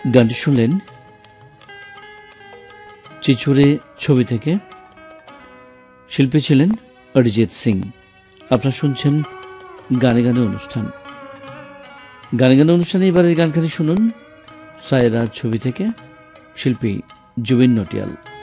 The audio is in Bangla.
গানটি শুনলেন চিচুরে ছবি থেকে, শিল্পী ছিলেন অরিজিৎ সিং। আপনারা শুনছেন গানে গানে অনুষ্ঠান। গানে গানে অনুষ্ঠানে এবারের গানখানি শুনুন সায়রা ছবি থেকে, শিল্পী জুবিন নটিয়াল।